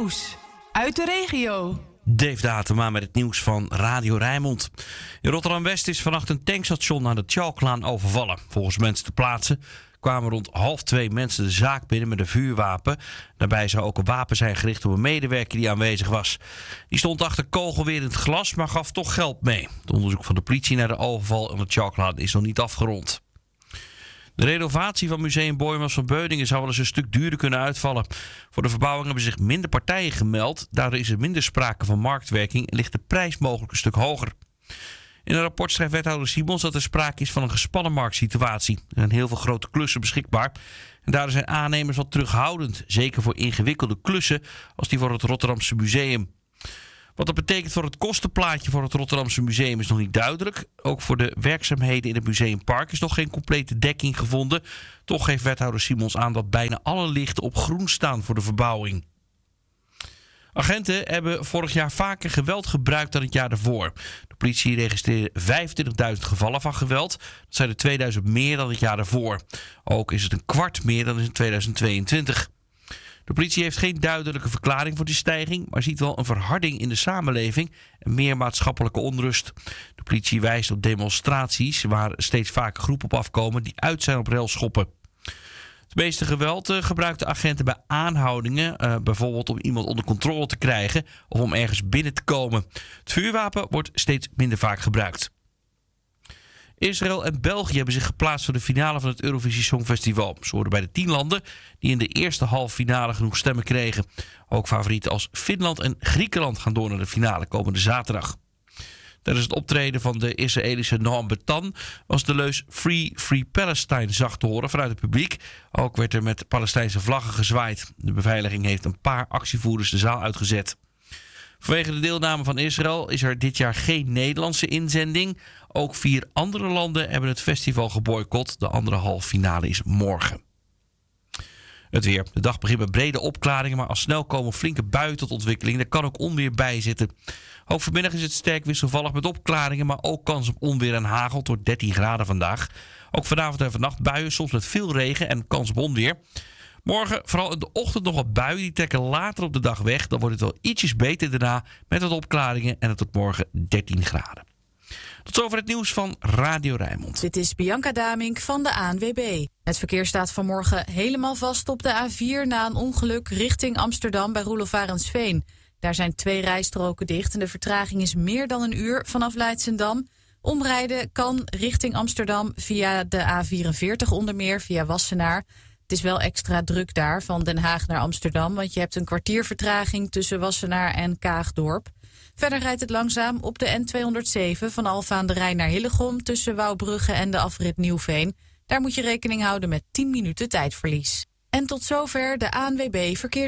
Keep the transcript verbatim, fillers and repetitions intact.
nieuws uit de regio. Dave Datema met het nieuws van Radio Rijnmond. In Rotterdam-West is vannacht een tankstation aan de Tjalklaan overvallen. Volgens mensen te plaatsen kwamen rond half twee mensen de zaak binnen met een vuurwapen. Daarbij zou ook een wapen zijn gericht op een medewerker die aanwezig was. Die stond achter kogelweer in het glas, maar gaf toch geld mee. Het onderzoek van de politie naar de overval aan de Tjalklaan is nog niet afgerond. De renovatie van Museum Boijmans van Beuningen zou wel eens een stuk duurder kunnen uitvallen. Voor de verbouwing hebben zich minder partijen gemeld. Daardoor is er minder sprake van marktwerking en ligt de prijs mogelijk een stuk hoger. In een rapport schrijft wethouder Simons dat er sprake is van een gespannen marktsituatie. Er zijn heel veel grote klussen beschikbaar. En daardoor zijn aannemers wat terughoudend. Zeker voor ingewikkelde klussen als die voor het Rotterdamse Museum. Wat dat betekent voor het kostenplaatje voor het Rotterdamse Museum is nog niet duidelijk. Ook voor de werkzaamheden in het Museumpark is nog geen complete dekking gevonden. Toch geeft wethouder Simons aan dat bijna alle lichten op groen staan voor de verbouwing. Agenten hebben vorig jaar vaker geweld gebruikt dan het jaar daarvoor. De politie registreerde vijfentwintigduizend gevallen van geweld. Dat zijn er tweeduizend meer dan het jaar daarvoor. Ook is het een kwart meer dan in tweeduizend tweeëntwintig. De politie heeft geen duidelijke verklaring voor die stijging, maar ziet wel een verharding in de samenleving en meer maatschappelijke onrust. De politie wijst op demonstraties waar steeds vaker groepen op afkomen die uit zijn op railschoppen. Het meeste geweld uh, gebruikten agenten bij aanhoudingen, uh, bijvoorbeeld om iemand onder controle te krijgen of om ergens binnen te komen. Het vuurwapen wordt steeds minder vaak gebruikt. Israël en België hebben zich geplaatst voor de finale van het Eurovisie Songfestival. Ze hoorden bij de tien landen die in de eerste halve finale genoeg stemmen kregen. Ook favorieten als Finland en Griekenland gaan door naar de finale komende zaterdag. Tijdens het optreden van de Israëlische Noam Betan was de leus Free, Free Palestine zacht te horen vanuit het publiek. Ook werd er met Palestijnse vlaggen gezwaaid. De beveiliging heeft een paar actievoerders de zaal uitgezet. Vanwege de deelname van Israël is er dit jaar geen Nederlandse inzending. Ook vier andere landen hebben het festival geboycott. De andere halve finale is morgen. Het weer. De dag begint met brede opklaringen, maar al snel komen flinke buien tot ontwikkeling. Er kan ook onweer bij zitten. Ook vanmiddag is het sterk wisselvallig met opklaringen, maar ook kans op onweer en hagel tot dertien graden vandaag. Ook vanavond en vannacht buien, soms met veel regen en kans op onweer. Morgen vooral in de ochtend nog wat buien, die trekken later op de dag weg. Dan wordt het wel ietsjes beter daarna met wat opklaringen en het tot morgen dertien graden. Tot zover het nieuws van Radio Rijnmond. Dit is Bianca Damink van de A N W B. Het verkeer staat vanmorgen helemaal vast op de A vier na een ongeluk richting Amsterdam bij Roelof Arendsveen. Daar zijn twee rijstroken dicht en de vertraging is meer dan een uur vanaf Leidschendam. Omrijden kan richting Amsterdam via de A vierenveertig onder meer, via Wassenaar. Het is wel extra druk daar van Den Haag naar Amsterdam, want je hebt een kwartier vertraging tussen Wassenaar en Kaagdorp. Verder rijdt het langzaam op de N tweehonderdzeven van Alphen aan de Rijn naar Hillegom tussen Wouwbrugge en de afrit Nieuwveen. Daar moet je rekening houden met tien minuten tijdverlies. En tot zover de A N W B Verkeers.